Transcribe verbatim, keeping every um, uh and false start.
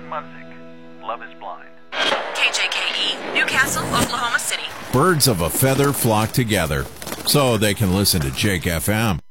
Munzik. Love is Blind. K J K E, Newcastle, Oklahoma City. Birds of a feather flock together so they can listen to Jake F M.